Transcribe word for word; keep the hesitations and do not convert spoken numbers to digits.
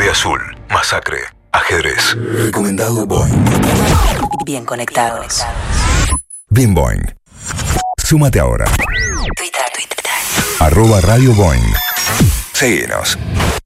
Frente Azul, Masacre, Ajedrez. Recomendado Boing. Bien conectados. Bien Boing. Súmate ahora. Twitter, Twitter. Arroba Radio Boing. Seguinos.